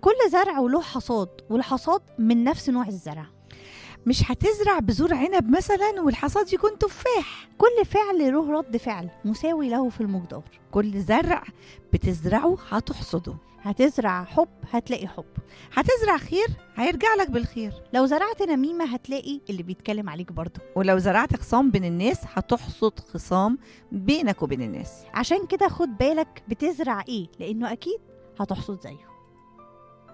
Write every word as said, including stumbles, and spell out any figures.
كل زرع وله حصاد، والحصاد من نفس نوع الزرع. مش هتزرع بذور عنب مثلا والحصاد يكون تفاح. كل فعل له رد فعل مساوي له في المقدار. كل زرع بتزرعه هتحصده. هتزرع حب هتلاقي حب، هتزرع خير هيرجع لك بالخير. لو زرعت نميمة هتلاقي اللي بيتكلم عليك برضه. ولو زرعت خصام بين الناس هتحصد خصام بينك وبين الناس. عشان كده خد بالك بتزرع ايه، لانه اكيد هتحصد زيه.